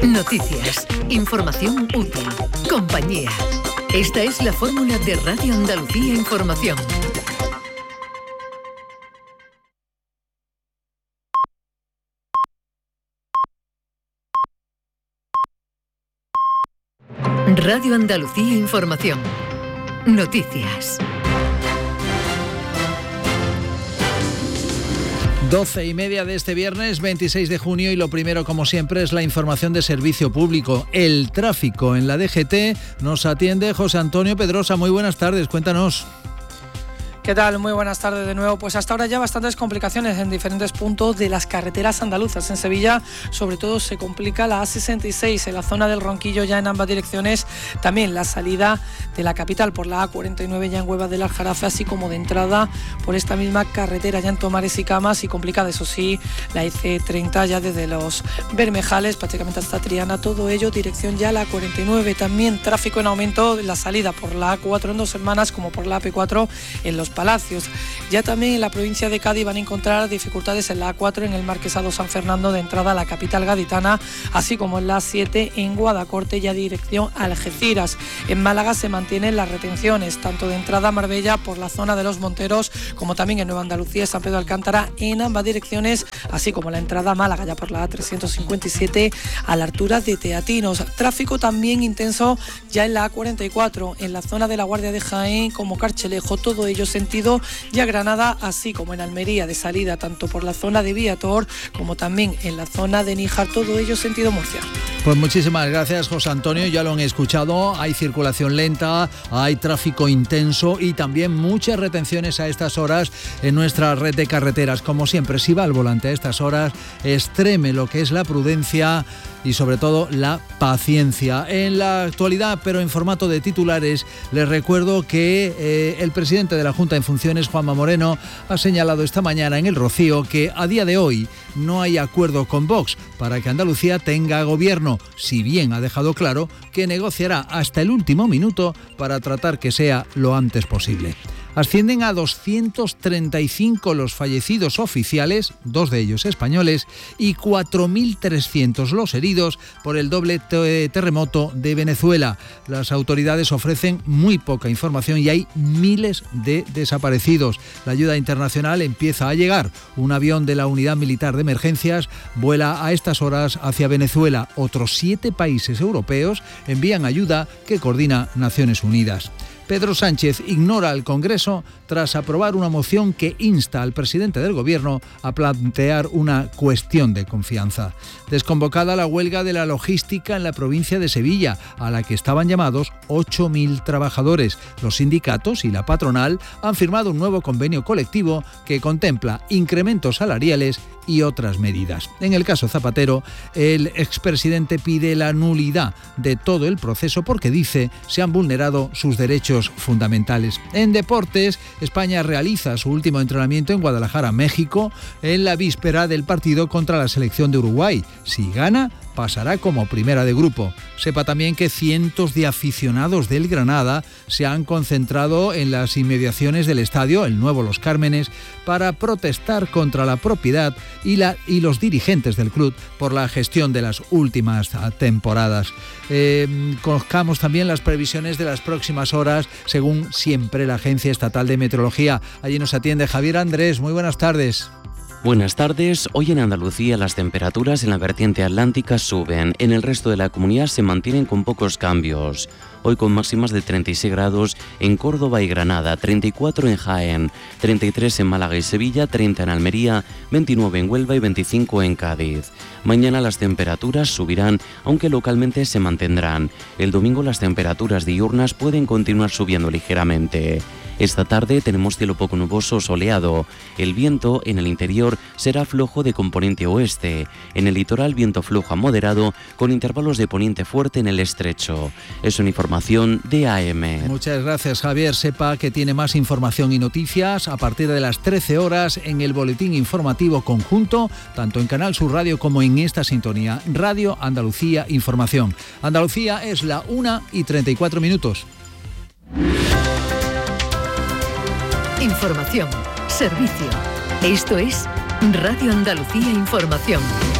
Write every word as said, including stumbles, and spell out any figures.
Noticias, información útil, compañía. Esta es la fórmula de Radio Andalucía Información. Radio Andalucía Información. Noticias. Doce y media de este viernes veintiséis de junio y lo primero, como siempre, es la información de servicio público. El tráfico en la D G T nos atiende José Antonio Pedrosa. Muy buenas tardes, cuéntanos. ¿Qué tal? Muy buenas tardes de nuevo. Pues hasta ahora ya bastantes complicaciones en diferentes puntos de las carreteras andaluzas. En Sevilla, sobre todo, se complica la A sesenta y seis en la zona del Ronquillo, ya en ambas direcciones. También la salida de la capital por la A cuarenta y nueve ya en Huevas del Aljarafe, así como de entrada por esta misma carretera ya en Tomares y Camas, y complicada, eso sí, la I C treinta ya desde los Bermejales prácticamente hasta Triana. Todo ello dirección ya la A cuarenta y nueve. También tráfico en aumento en la salida por la A cuatro en Dos Hermanas, como por la A P cuatro en Los Palacios. Ya también en la provincia de Cádiz van a encontrar dificultades en la A cuatro en el Marquesado San Fernando de entrada a la capital gaditana, así como en la A siete en Guadacorte ya dirección a Algeciras. En Málaga se mantienen las retenciones tanto de entrada a Marbella por la zona de Los Monteros, como también en Nueva Andalucía y San Pedro de Alcántara en ambas direcciones, así como la entrada a Málaga ya por la A trescientos cincuenta y siete a la altura de Teatinos. Tráfico también intenso ya en la A cuarenta y cuatro en la zona de la Guardia de Jaén como Carchelejo, todo ello sentido ya Granada, así como en Almería de salida tanto por la zona de Viator como también en la zona de Níjar, todo ello sentido Murcia. Pues muchísimas gracias, José Antonio, ya lo han escuchado, hay circulación lenta, hay tráfico intenso y también muchas retenciones a estas horas en nuestra red de carreteras. Como siempre, si va al volante a estas horas, extreme lo que es la prudencia y sobre todo la paciencia. En la actualidad, pero en formato de titulares, les recuerdo que eh, el presidente de la Junta en funciones, Juanma Moreno, ha señalado esta mañana en El Rocío que a día de hoy no hay acuerdo con Vox para que Andalucía tenga gobierno, si bien ha dejado claro que negociará hasta el último minuto para tratar que sea lo antes posible. Ascienden a doscientos treinta y cinco los fallecidos oficiales, dos de ellos españoles, y cuatro mil trescientos los heridos por el doble te- terremoto de Venezuela. Las autoridades ofrecen muy poca información y hay miles de desaparecidos. La ayuda internacional empieza a llegar. Un avión de la Unidad Militar de Emergencias vuela a estas horas hacia Venezuela. Otros siete países europeos envían ayuda que coordina Naciones Unidas. Pedro Sánchez ignora al Congreso tras aprobar una moción que insta al presidente del Gobierno a plantear una cuestión de confianza. Desconvocada la huelga de la logística en la provincia de Sevilla, a la que estaban llamados ocho mil trabajadores. Los sindicatos y la patronal han firmado un nuevo convenio colectivo que contempla incrementos salariales y otras medidas. En el caso Zapatero, el expresidente pide la nulidad de todo el proceso porque dice se han vulnerado sus derechos fundamentales. En deportes, España realiza su último entrenamiento en Guadalajara, México, en la víspera del partido contra la selección de Uruguay. Si gana, pasará como primera de grupo. Sepa también que cientos de aficionados del Granada se han concentrado en las inmediaciones del estadio, el nuevo Los Cármenes, para protestar contra la propiedad y, la, y los dirigentes del club por la gestión de las últimas temporadas. Eh, conozcamos también las previsiones de las próximas horas, según siempre la Agencia Estatal de Meteorología. Allí nos atiende Javier Andrés. Muy buenas tardes. Buenas tardes. Hoy en Andalucía las temperaturas en la vertiente atlántica suben. En el resto de la comunidad se mantienen con pocos cambios. Hoy con máximas de treinta y seis grados en Córdoba y Granada, treinta y cuatro en Jaén, treinta y tres en Málaga y Sevilla, treinta en Almería, veintinueve en Huelva y veinticinco en Cádiz. Mañana las temperaturas subirán, aunque localmente se mantendrán. El domingo las temperaturas diurnas pueden continuar subiendo ligeramente. Esta tarde tenemos cielo poco nuboso soleado. El viento en el interior será flojo de componente oeste. En el litoral viento flojo a moderado con intervalos de poniente fuerte en el estrecho. Es una información de A M. Muchas gracias, Javier. Sepa que tiene más información y noticias a partir de las trece horas en el boletín informativo conjunto, tanto en Canal Sur Radio como en esta sintonía. Radio Andalucía Información. Andalucía es la una y treinta y cuatro minutos. Información, servicio. Esto es Radio Andalucía Información.